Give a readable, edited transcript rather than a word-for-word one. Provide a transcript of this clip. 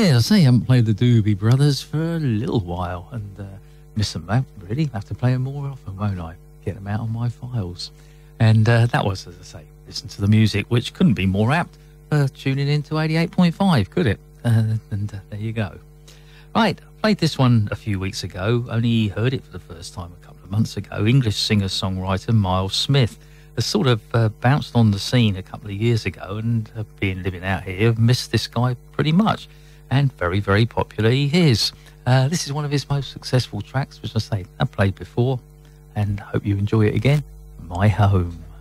Yeah, I say I haven't played the Doobie Brothers for a little while, and miss them, mate. Really, have to play them more often, won't I? Get them out on my files. And that was, as I say, listen to the music, which couldn't be more apt for tuning into 88.5, could it? There you go. Right, I played this one a few weeks ago, only heard it for the first time a couple of months ago. English singer-songwriter Miles Smith has sort of bounced on the scene a couple of years ago, and being living out here, I've missed this guy pretty much. And very, very popular he is. This is one of his most successful tracks, which I say I've played before, and hope you enjoy it again. My Home.